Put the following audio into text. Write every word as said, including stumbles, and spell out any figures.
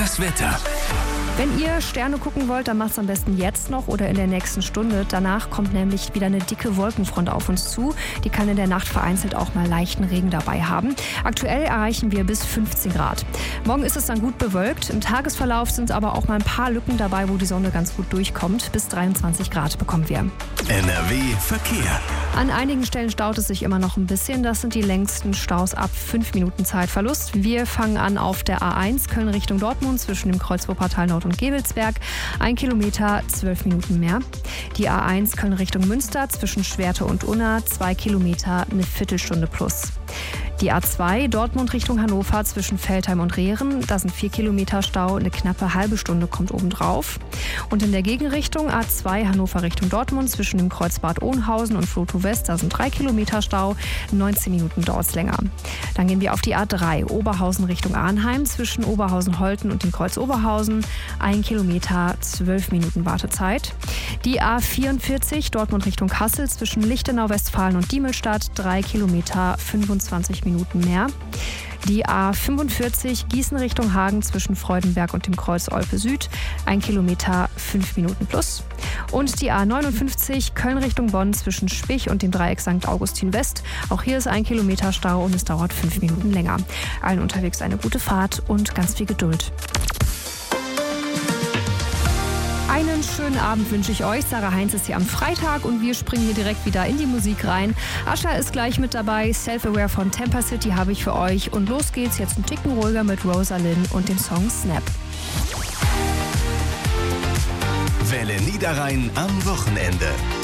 Das Wetter. Wenn ihr Sterne gucken wollt, dann macht es am besten jetzt noch oder in der nächsten Stunde. Danach kommt nämlich wieder eine dicke Wolkenfront auf uns zu. Die kann in der Nacht vereinzelt auch mal leichten Regen dabei haben. Aktuell erreichen wir bis fünfzehn Grad. Morgen ist es dann gut bewölkt. Im Tagesverlauf sind aber auch mal ein paar Lücken dabei, wo die Sonne ganz gut durchkommt. Bis dreiundzwanzig Grad bekommen wir. N R W Verkehr. An einigen Stellen staut es sich immer noch ein bisschen. Das sind die längsten Staus ab fünf Minuten Zeitverlust. Wir fangen an auf der A eins Köln Richtung Dortmund zwischen dem Kreuz Wuppertal Nord und Gebelsberg. Ein Kilometer, zwölf Minuten mehr. Die A eins Köln Richtung Münster zwischen Schwerte und Unna. Zwei Kilometer, eine Viertelstunde plus. Die A zwei Dortmund Richtung Hannover zwischen Veltheim und Rehren. Da sind vier Kilometer Stau, eine knappe halbe Stunde kommt obendrauf. Und in der Gegenrichtung A zwei Hannover Richtung Dortmund zwischen dem Kreuz Bad Oeynhausen und Flotow West. Da sind drei Kilometer Stau, neunzehn Minuten dauert es länger. Dann gehen wir auf die A drei Oberhausen Richtung Arnheim zwischen Oberhausen-Holten und dem Kreuz Oberhausen. Ein Kilometer, zwölf Minuten Wartezeit. Die A vierundvierzig Dortmund Richtung Kassel zwischen Lichtenau, Westfalen und Diemelstadt. Drei Kilometer, fünfundzwanzig Minuten mehr. Die A fünfundvierzig Gießen Richtung Hagen zwischen Freudenberg und dem Kreuz Olpe Süd. Ein Kilometer, fünf Minuten plus. Und die A neunundfünfzig Köln Richtung Bonn zwischen Spich und dem Dreieck Sankt Augustin West. Auch hier ist ein Kilometer Stau und es dauert fünf Minuten länger. Allen unterwegs eine gute Fahrt und ganz viel Geduld. Einen schönen Abend wünsche ich euch. Sarah Heinz ist hier am Freitag und wir springen hier direkt wieder in die Musik rein. Ascha ist gleich mit dabei. Self-Aware von Temper City habe ich für euch. Und los geht's jetzt ein Ticken ruhiger mit Rosalind und dem Song Snap. Welle Niederrhein am Wochenende.